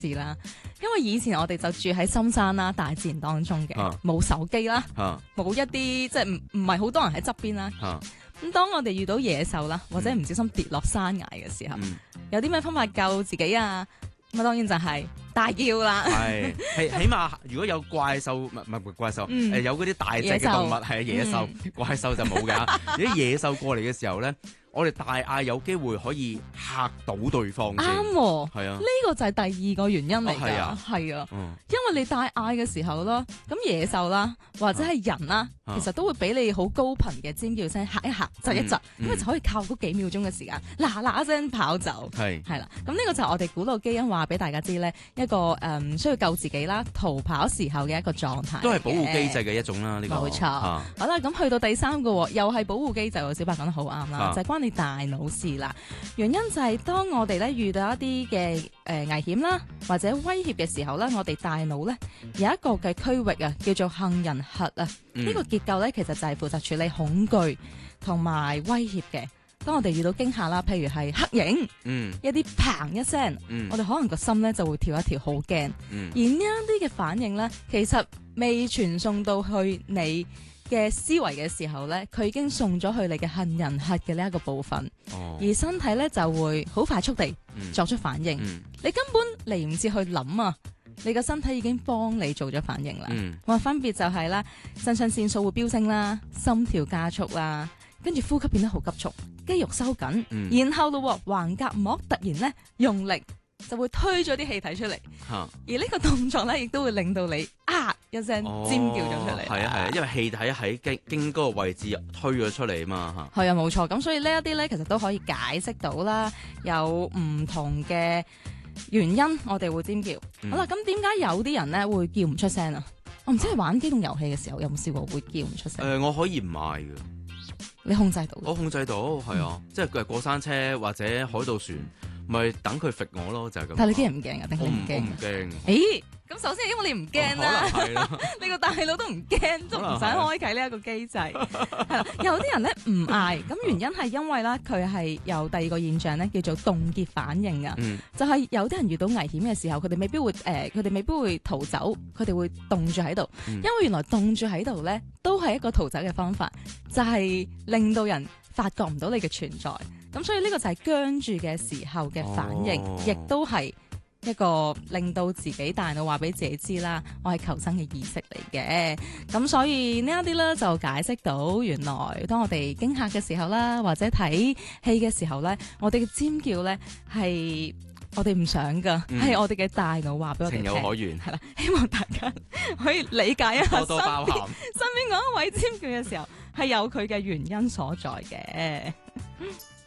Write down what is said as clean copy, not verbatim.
事啦。因為以前我哋就住喺深山啦、大自然當中嘅，冇手機啦，冇一啲即係唔係好多人喺側邊啦。咁當我哋遇到野獸啦，或者唔小心跌落山崖嘅時候，有啲咩方法救自己啊？咁啊，當然就係大叫啦。 係起碼如果有怪獸，唔係怪獸，有嗰啲大隻嘅動物係野獸，怪獸就冇㗎。如果野獸過嚟嘅時候咧，我哋大嗌有機會可以嚇到對方。 啱喎， 係啊， 呢個就係第二個原因嚟㗎。係啊，因為你大嗌嘅時候咯，咁野獸啦或者係人啦，其實都會俾你好高頻嘅尖叫聲嚇一嚇、窒一窒，因為就可以靠嗰幾秒鐘嘅時間嗱聲跑走。係啦，咁呢個就係我哋古老基因話俾大家知咧，一個需要救自己啦、逃跑時候嘅一個狀態， 都係保護機制嘅一種啦。呢個冇錯。好啦，咁去到第三個又係保護機制，小白講得好啱啦，就係關你大腦事啦。原因就係當我哋咧遇到一啲嘅危險啦或者威脅嘅時候咧，我哋大腦咧有一個嘅區域啊，叫做杏仁核啊。呢個結構咧其實就係負責處理恐懼同埋威脅嘅。當我哋遇到驚嚇啦，譬如係黑影，一啲砰一聲，我哋可能個心咧就會跳一跳，好驚。而呢一啲嘅反應咧，其實未傳送到去你嘅思維嘅時候咧，佢已經送咗去你嘅杏仁核嘅呢一個部分，而身體咧就會好快速地作出反應。你根本嚟唔切去諗啊，你個身體已經幫你做咗反應啦。我分別就係啦，腎上腺素會飆升啦，心跳加速啦，跟住呼吸變得好急促，肌肉收緊，然後咯橫膈膜突然咧用力，就會推咗啲氣體出嚟，而呢個動作咧亦都會令到你一聲尖叫咗出嚟。係啊，因為氣體喺經嗰個位置推咗出嚟啊嘛。 係啊，冇錯。咁所以呢一啲咧，其實都可以解釋到啦，有唔同嘅原因，我哋會尖叫。好啦，咁點解有啲人咧會叫唔出聲啊？我唔知你玩機動遊戲嘅時候有冇試過會叫唔出聲？ 我可以唔嗌嘅。 你控制到？我控制到，係啊，即係過山車或者海盜船，咪等佢揈我咯，就係咁。 但係你驚人唔驚啊？定係你唔驚？ 我唔驚。 咦？咁首先因為你唔驚啦， 可能係啦， 你個大腦都唔驚，都唔使開啟呢一個機制。係啦，有啲人咧唔嗌，咁原因係因為咧佢係有第二個現象咧，叫做凍結反應啊。就係有啲人遇到危險嘅時候，佢哋未必會逃走，佢哋會凍住喺度。因為原來凍住喺度咧，都係一個逃走嘅方法，就係令到人發覺唔到你嘅存在。咁所以呢個就係僵住嘅時候嘅反應，亦都係一個令到自己大腦話俾自己知啦，我係求生嘅意識嚟嘅。咁所以呢一啲咧就解釋到，原來當我哋驚嚇嘅時候啦，或者睇戲嘅時候咧，我哋嘅尖叫咧係我哋唔想噶，係我哋嘅大腦話俾我哋聽。情有可原。係啦，希望大家可以理解一下多多包涵身邊嗰一位尖叫嘅時候係有佢嘅原因所在嘅。